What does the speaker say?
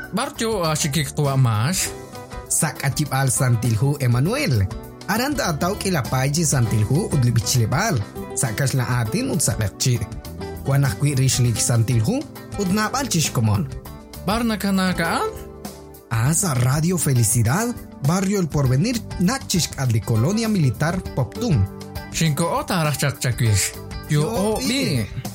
Barjo sikik tua mas. Sak acip al santilhu Emmanuel. Aranta atau kilapaji santilhu udli bicilebal. Sakas la atin ud sakakci. Wanah kui rishlik santilhu ud napal komon. Bar nakanakaan? Asa Radio Felicidad, Barrio El Porvenir, nakchishk adli Colonia Militar Poptum. Shinko ota rachak chakwish. Yo o bi.